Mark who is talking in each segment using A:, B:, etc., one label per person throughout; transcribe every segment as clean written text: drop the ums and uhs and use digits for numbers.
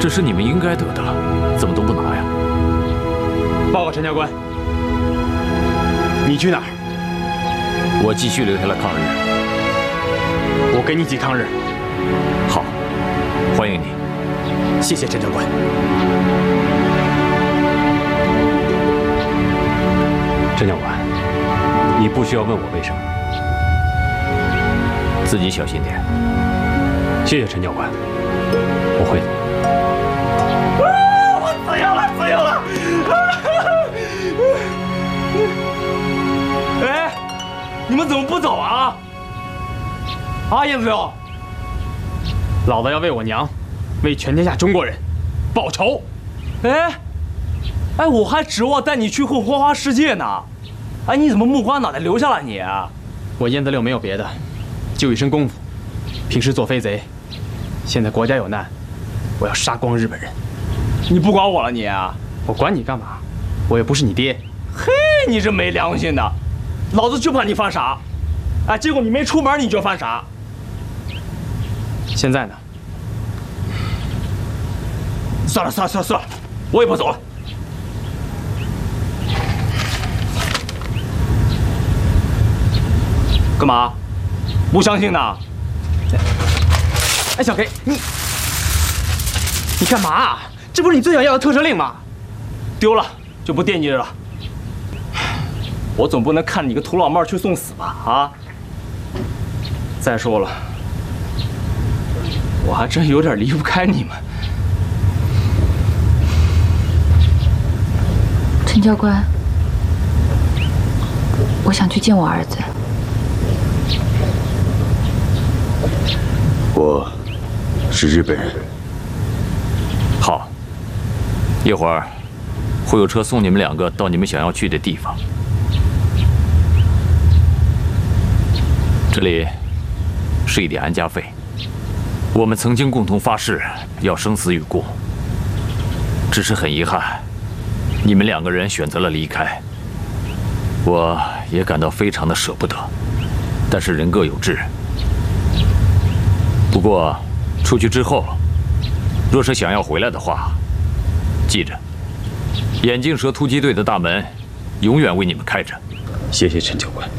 A: 这是你们应该得的，怎么都不拿呀？
B: 报告陈教官，你去哪儿？
A: 我继续留下来抗日。
B: 我给你几抗日。
A: 好，欢迎你。
B: 谢谢陈教官。
C: 陈教官，你不需要问我为什么。
A: 自己小心点。
C: 谢谢陈教官，我会的。
B: 我自由了，自由了！哎，你们怎么不走啊？啊，叶子六，老子要为我娘，为全天下中国人报仇！哎，我还指望带你去混花花世界呢。哎，你怎么木瓜脑袋留下了你啊？我燕子六没有别的，就一身功夫。平时做飞贼，现在国家有难，我要杀光日本人。你不管我了你啊？我管你干嘛？我也不是你爹。嘿，你这没良心的！老子就怕你犯傻，哎，结果你没出门你就犯傻。现在呢？算了，我也不走了。干嘛？不相信呢？哎，小 K， 你干嘛啊？这不是你最想要的特赦令吗？丢了就不惦记着了。我总不能看你个土老帽去送死吧？啊！再说了，我还真有点离不开你们。
D: 陈教官，我想去见我儿子。
E: 我是日本人。
A: 好，一会儿会有车送你们两个到你们想要去的地方。这里是一点安家费，我们曾经共同发誓要生死与共，只是很遗憾，你们两个人选择了离开，我也感到非常的舍不得，但是人各有志。不过出去之后，若是想要回来的话，记着，眼镜蛇突击队的大门永远为你们开着。
E: 谢谢陈教官。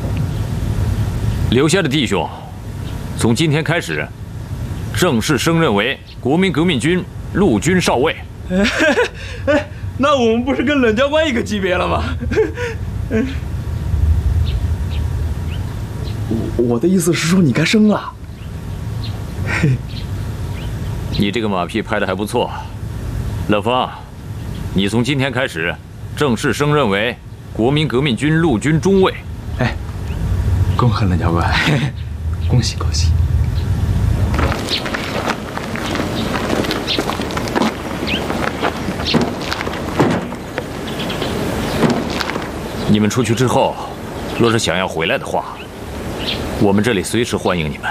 A: 留下的弟兄，从今天开始，正式升任为国民革命军陆军少尉。
B: 哎，那我们不是跟冷教官一个级别了吗？我的意思是说，你该升了。
A: 你这个马屁拍得还不错，乐芳，你从今天开始正式升任为国民革命军陆军中尉。
B: 哎，恭贺冷教官，恭喜恭喜！
A: 你们出去之后，若是想要回来的话，我们这里随时欢迎你们。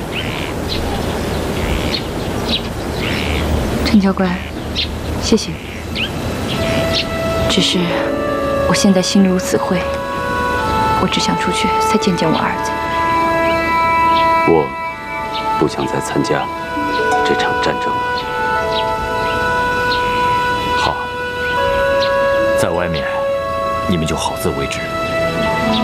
D: 陈教官，谢谢。只是我现在心如死灰，我只想出去再见见我儿子。
E: 我不想再参加这场战争了。
A: 好，在外面你们就好自为之。